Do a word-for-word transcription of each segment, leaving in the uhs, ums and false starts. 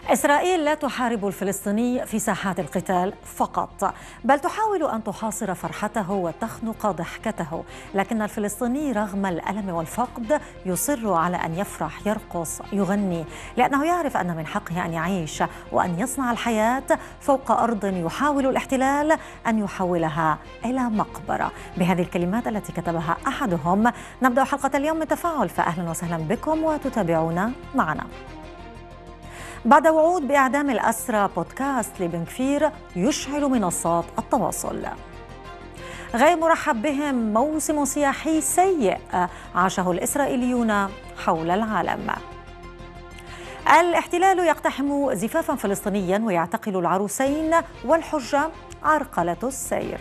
إسرائيل لا تحارب الفلسطيني في ساحات القتال فقط، بل تحاول أن تحاصر فرحته وتخنق ضحكته. لكن الفلسطيني رغم الألم والفقد يصر على أن يفرح، يرقص، يغني، لأنه يعرف أن من حقه أن يعيش وأن يصنع الحياة فوق أرض يحاول الاحتلال أن يحولها إلى مقبرة. بهذه الكلمات التي كتبها أحدهم نبدأ حلقة اليوم من تفاعل، فأهلا وسهلا بكم وتتابعونا معنا. بعد وعود بإعدام الأسرى، بودكاست لبن كفير يشعل منصات التواصل. غير مرحب بهم، موسم سياحي سيء عاشه الإسرائيليون حول العالم. الاحتلال يقتحم زفافا فلسطينيا ويعتقل العروسين، والحجة عرقلة السير.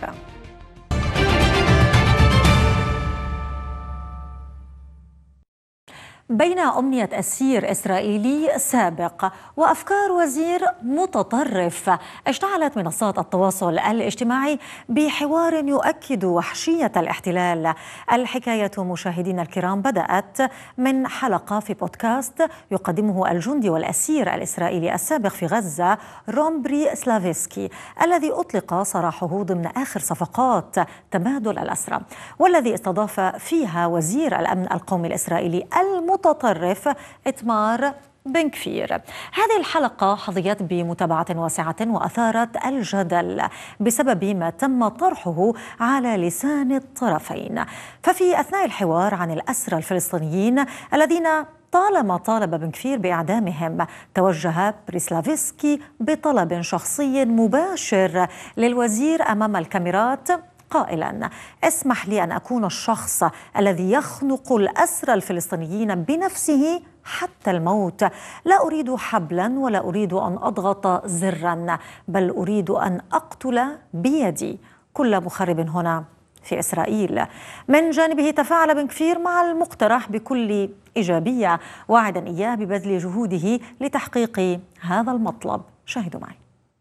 بين أمنية أسير إسرائيلي سابق وأفكار وزير متطرف، اشتعلت منصات التواصل الاجتماعي بحوار يؤكد وحشية الاحتلال. الحكاية مشاهدينا الكرام بدأت من حلقة في بودكاست يقدمه الجندي والأسير الإسرائيلي السابق في غزة روم بريسلافسكي، الذي أطلق سراحه ضمن آخر صفقات تبادل الأسرى، والذي استضاف فيها وزير الأمن القومي الإسرائيلي المتطرف إتمار بن كفير. هذه الحلقة حظيت بمتابعة واسعة وأثارت الجدل بسبب ما تم طرحه على لسان الطرفين. ففي أثناء الحوار عن الأسرى الفلسطينيين الذين طالما طالب بن كفير بإعدامهم، توجه بريسلافسكي بطلب شخصي مباشر للوزير أمام الكاميرات قائلا: اسمح لي أن أكون الشخص الذي يخنق الأسرى الفلسطينيين بنفسه حتى الموت. لا أريد حبلا ولا أريد أن أضغط زرا، بل أريد أن أقتل بيدي كل مخرب هنا في إسرائيل. من جانبه تفاعل بن كفير مع المقترح بكل إيجابية، واعدا إياه בבذل جهوده لتحقيق هذا المطلب. شاهدوا معي.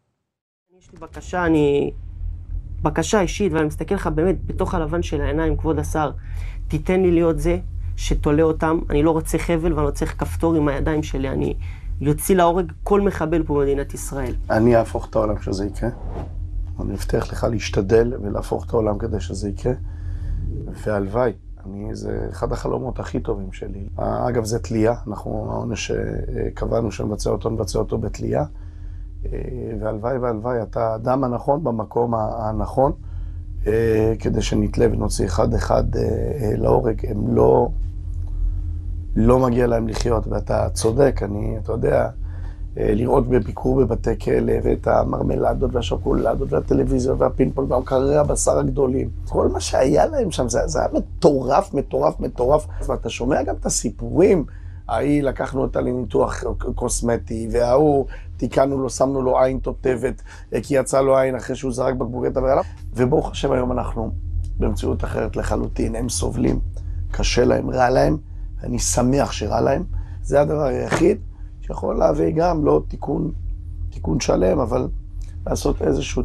יש לי בקשה, אני... בקשה אישית, ואני מסתכל לך באמת בתוך הלבן של העיניים, כבוד השר, תיתן לי להיות זה שתולה אותם. אני לא רוצה חבל ואני לא צריך כפתור עם הידיים שלי. אני יוציא להורג כל מחבל פה במדינת ישראל. אני אהפוך את העולם שזה יקרה. אני מבטיח לך להשתדל ולהפוך את העולם כדי שזה יקרה. והלוואי, אני, זה אחד החלומות הכי טובים שלי. אגב, זה תלייה. אנחנו, העונש שקבענו שנבצע אותו, נבצע אותו בתלייה. והלוואי והלוואי, אתה האדם הנכון במקום הנכון, כדי שנתלה ונוציא אחד אחד להורג. הם לא, לא מגיע להם לחיות, ואתה צודק. אני, אתה יודע, לראות בביקור בבתי כלא, ואת המרמלדות והשוקולדות והטלוויזיה והפינפול והמקררי הבשר הגדולים. כל מה שהיה להם שם, זה, זה היה מטורף, מטורף, מטורף. ואתה שומע גם את הסיפורים. ההיא לקחנו אותה לניתוח קוסמטי, וההוא תיקנו לו, שמנו לו עין תותבת, כי יצא לו עין אחרי שהוא זרק בקבוקי תבערה. וברוך השם היום אנחנו במציאות אחרת לחלוטין. הם סובלים, קשה להם, רע להם, אני שמח שרע להם. זה הדבר היחיד שיכול להביא גם לא תיקון, תיקון שלם, אבל לעשות איזשהו